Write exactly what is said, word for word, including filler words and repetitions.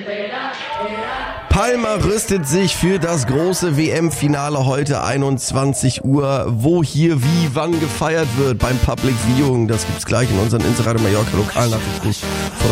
Palma rüstet sich für das große W M-Finale heute einundzwanzig Uhr. Wo, hier, wie, wann gefeiert wird beim Public Viewing, das gibt's gleich in unseren Inside Mallorca Lokalnachrichten.